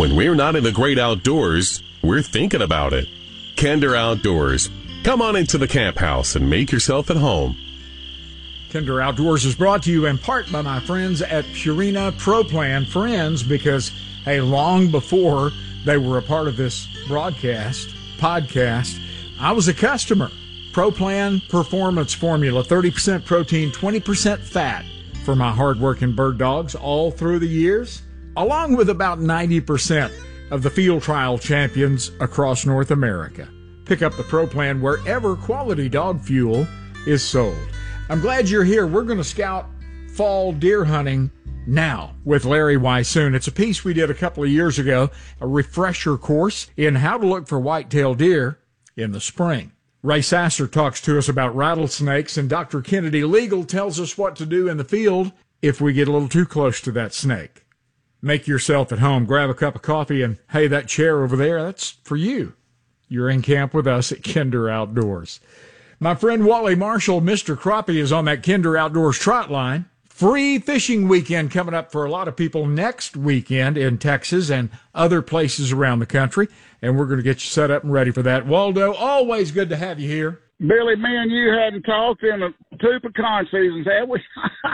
When we're not in the great outdoors, we're thinking about it. Kinder Outdoors. Come on into the camp house and make yourself at home. Kinder Outdoors is brought to you in part by my friends at Purina Pro Plan. Friends, because, hey, long before they were a part of this podcast, I was a customer. Pro Plan Performance Formula, 30% protein, 20% fat for my hard-working bird dogs all through the years, along with about 90% of the field trial champions across North America. Pick up the Pro Plan wherever quality dog fuel is sold. I'm glad you're here. We're going to scout fall deer hunting now with Larry Weishuhn. It's a piece we did a couple of years ago, a refresher course in how to look for white-tailed deer in the spring. Ray Sasser talks to us about rattlesnakes, and Dr. Kennedy Legal tells us what to do in the field if we get a little too close to that snake. Make yourself at home. Grab a cup of coffee, and hey, that chair over there, that's for you. You're in camp with us at Kinder Outdoors. My friend Wally Marshall, Mr. Crappie, is on that Kinder Outdoors trot line. Free fishing weekend coming up for a lot of people next weekend in Texas and other places around the country, and we're going to get you set up and ready for that. Waldo, always good to have you here. Billy, me and you hadn't talked in 2 pecan seasons, have we?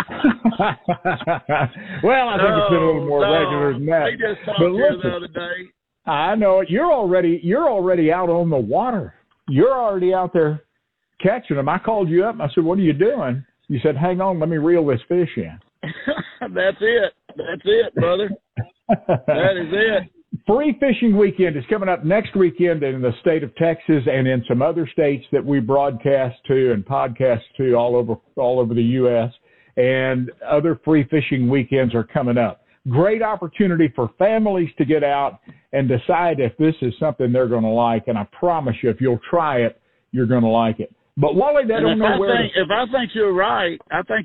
Well, I think it's been a little more regular than that. We just talked here the other day. I know it. You're already out on the water. You're already out there catching them. I called you up and I said, "What are you doing?" You said, "Hang on, let me reel this fish in." That's it, brother. That is it. Free fishing weekend is coming up next weekend in the state of Texas and in some other states that we broadcast to and podcast to all over the U.S. And other free fishing weekends are coming up. Great opportunity for families to get out and decide if this is something they're going to like. And I promise you, if you'll try it, you're going to like it. But Wally, they don't know where. If I think you're right,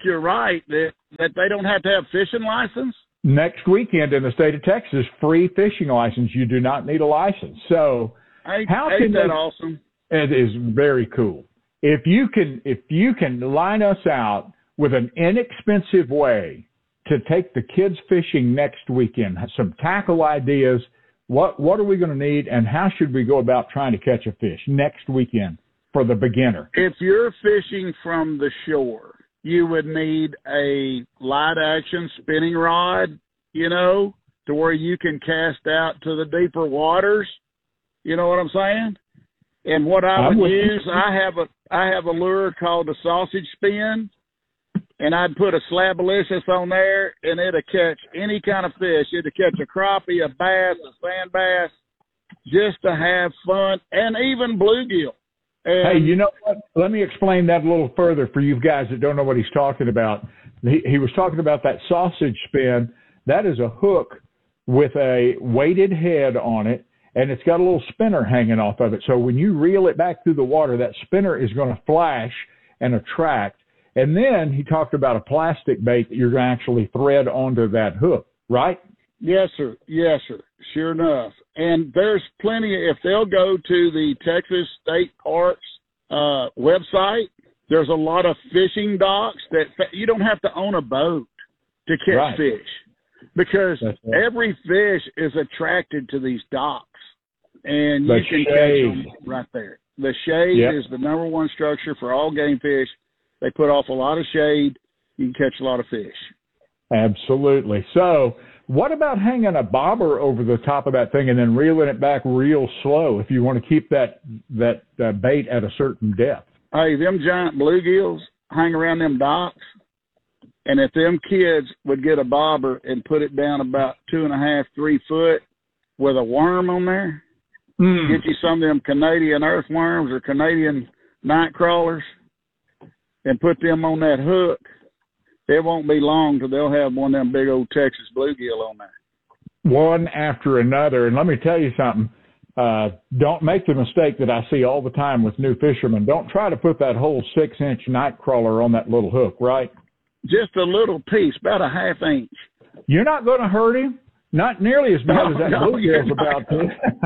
that they don't have to have fishing license. Next weekend in the state of Texas, free fishing license. You do not need a license. So ain't that awesome? It is very cool. If you can line us out with an inexpensive way to take the kids fishing next weekend, some tackle ideas, what are we going to need, and how should we go about trying to catch a fish next weekend for the beginner? If you're fishing from the shore, you would need a light action spinning rod, to where you can cast out to the deeper waters. You know what I'm saying? And what I would use, I have a lure called the sausage spin, and I'd put a slabalicious on there, and it'll catch any kind of fish. It'll catch a crappie, a bass, a sand bass, just to have fun, and even bluegill. Hey, you know what? Let me explain that a little further for you guys that don't know what he's talking about. He was talking about that sausage spin. That is a hook with a weighted head on it, and it's got a little spinner hanging off of it. So when you reel it back through the water, that spinner is going to flash and attract. And then he talked about a plastic bait that you're going to actually thread onto that hook, right? Yes, sir. Sure enough. And there's plenty, if they'll go to the Texas State Parks website, there's a lot of fishing docks that you don't have to own a boat to catch fish, because every fish is attracted to these docks, and you can catch them right there. The shade is the number one structure for all game fish. They put off a lot of shade. You can catch a lot of fish. Absolutely. So what about hanging a bobber over the top of that thing and then reeling it back real slow if you want to keep that bait at a certain depth? Hey, them giant bluegills hang around them docks, and if them kids would get a bobber and put it down about 2.5, 3 foot with a worm on there, get you some of them Canadian earthworms or Canadian night crawlers, and put them on that hook, it won't be long till they'll have one of them big old Texas bluegill on there. One after another. And let me tell you something. Don't make the mistake that I see all the time with new fishermen. Don't try to put that whole 6-inch night crawler on that little hook, right? Just a little piece, about a 1/2 inch. You're not going to hurt him. Not nearly as bad as that bluegill's about to.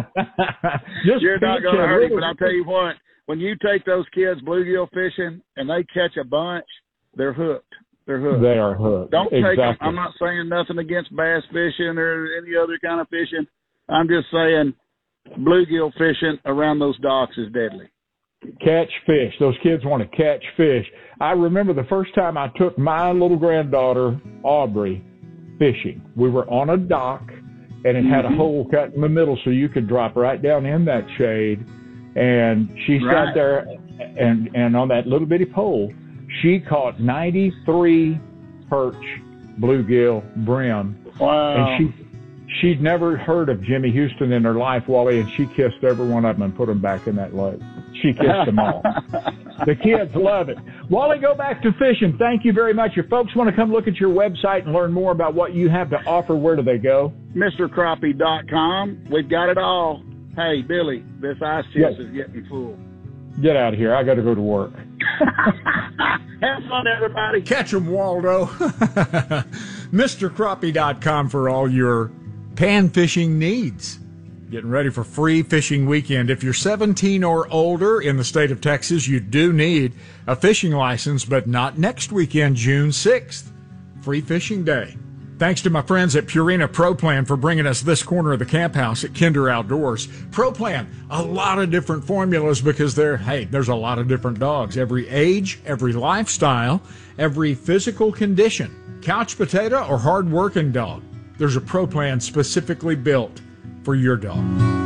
You're not going to hurt him, but I'll tell you what. When you take those kids bluegill fishing and they catch a bunch, they're hooked. They're hooked. They are hooked. Don't take them. I'm not saying nothing against bass fishing or any other kind of fishing, I'm just saying bluegill fishing around those docks is deadly. Catch fish. Those kids want to catch fish. I remember the first time I took my little granddaughter, Aubrey, fishing. We were on a dock, and it had a hole cut in the middle so you could drop right down in that shade. And she sat there, and on that little bitty pole, she caught 93 perch bluegill brim. Wow. And she'd never heard of Jimmy Houston in her life, Wally, and she kissed every one of them and put them back in that lake. She kissed them all. The kids love it. Wally, go back to fishing. Thank you very much. If folks want to come look at your website and learn more about what you have to offer, where do they go? MrCrappie.com. We've got it all. Hey, Billy, this ice chest is getting full. Get out of here. I got to go to work. Have fun, everybody. Catch 'em, Waldo. MrCrappie.com for all your pan fishing needs. Getting ready for Free Fishing Weekend. If you're 17 or older in the state of Texas, you do need a fishing license, but not next weekend, June 6th. Free Fishing Day. Thanks to my friends at Purina Pro Plan for bringing us this corner of the camp house at Kinder Outdoors. Pro Plan, a lot of different formulas because there's a lot of different dogs. Every age, every lifestyle, every physical condition. Couch potato or hard-working dog. There's a Pro Plan specifically built for your dog.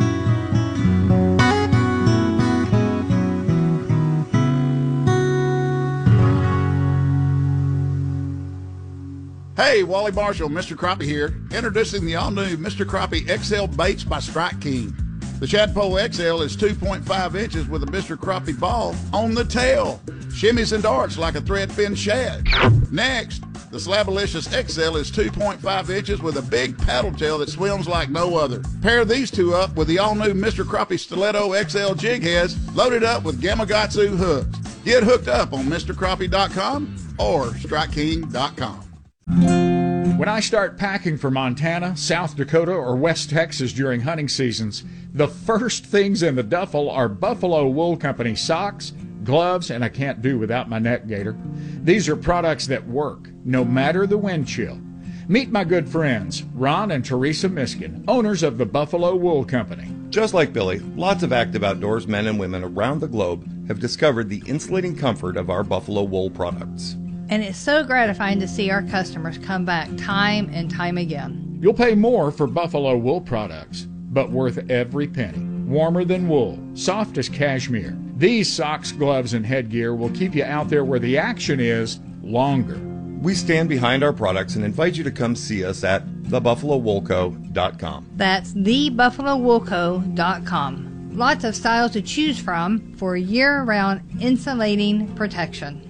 Hey, Wally Marshall, Mr. Crappie here. Introducing the all-new Mr. Crappie XL Baits by Strike King. The Shadpole XL is 2.5 inches with a Mr. Crappie ball on the tail. Shimmies and darts like a threadfin shad. Next, the Slabalicious XL is 2.5 inches with a big paddle tail that swims like no other. Pair these two up with the all-new Mr. Crappie Stiletto XL jig heads loaded up with Gamakatsu hooks. Get hooked up on MrCrappie.com or StrikeKing.com. When I start packing for Montana, South Dakota, or West Texas during hunting seasons, the first things in the duffel are Buffalo Wool Company socks, gloves, and I can't do without my neck gaiter. These are products that work, no matter the wind chill. Meet my good friends, Ron and Teresa Miskin, owners of the Buffalo Wool Company. Just like Billy, lots of active outdoors men and women around the globe have discovered the insulating comfort of our Buffalo Wool products. And it's so gratifying to see our customers come back time and time again. You'll pay more for Buffalo Wool products, but worth every penny. Warmer than wool, soft as cashmere. These socks, gloves, and headgear will keep you out there where the action is longer. We stand behind our products and invite you to come see us at thebuffalowoolco.com. That's thebuffalowoolco.com. Lots of styles to choose from for year-round insulating protection.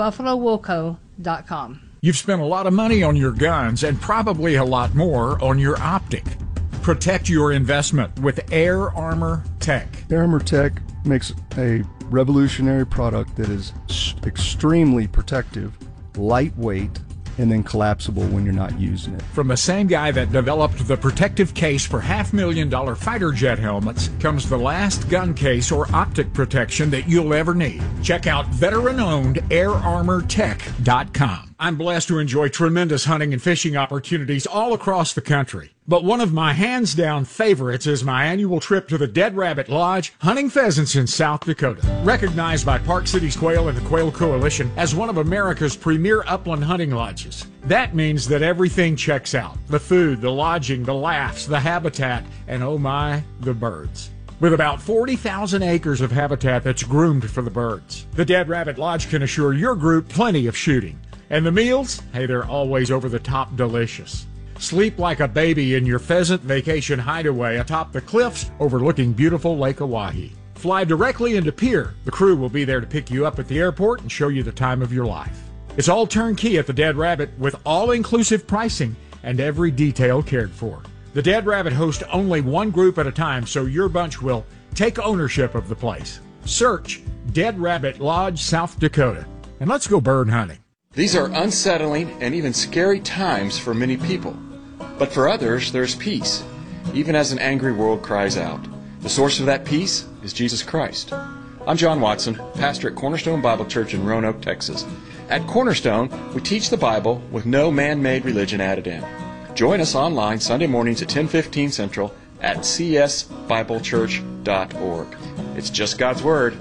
thebuffalowoolco.com. You've spent a lot of money on your guns and probably a lot more on your optic. Protect your investment with Air Armor Tech. Air Armor Tech makes a revolutionary product that is extremely protective, lightweight, and then collapsible when you're not using it. From the same guy that developed the protective case for $500,000 fighter jet helmets comes the last gun case or optic protection that you'll ever need. Check out veteran-owned AirArmorTech.com. I'm blessed to enjoy tremendous hunting and fishing opportunities all across the country. But one of my hands-down favorites is my annual trip to the Dead Rabbit Lodge, hunting pheasants in South Dakota. Recognized by Park Cities Quail and the Quail Coalition as one of America's premier upland hunting lodges. That means that everything checks out. The food, the lodging, the laughs, the habitat, and oh my, the birds. With about 40,000 acres of habitat that's groomed for the birds, the Dead Rabbit Lodge can assure your group plenty of shooting. And the meals? Hey, they're always over the top delicious. Sleep like a baby in your pheasant vacation hideaway atop the cliffs overlooking beautiful Lake Oahe. Fly directly into Pier. The crew will be there to pick you up at the airport and show you the time of your life. It's all turnkey at the Dead Rabbit with all-inclusive pricing and every detail cared for. The Dead Rabbit hosts only one group at a time, so your bunch will take ownership of the place. Search Dead Rabbit Lodge, South Dakota. And let's go bird hunting. These are unsettling and even scary times for many people. But for others, there's peace, even as an angry world cries out. The source of that peace is Jesus Christ. I'm John Watson, pastor at Cornerstone Bible Church in Roanoke, Texas. At Cornerstone, we teach the Bible with no man-made religion added in. Join us online Sunday mornings at 10:15 Central, at csbiblechurch.org. It's just God's Word,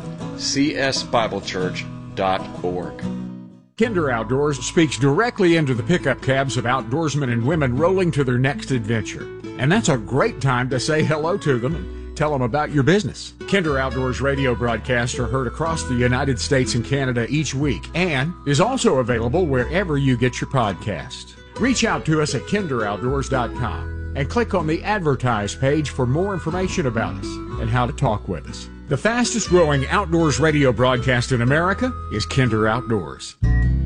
csbiblechurch.org. Kinder Outdoors speaks directly into the pickup cabs of outdoorsmen and women rolling to their next adventure. And that's a great time to say hello to them and tell them about your business. Kinder Outdoors radio broadcasts are heard across the United States and Canada each week and is also available wherever you get your podcast. Reach out to us at kinderoutdoors.com and click on the Advertise page for more information about us and how to talk with us. The fastest growing outdoors radio broadcast in America is Kinder Outdoors.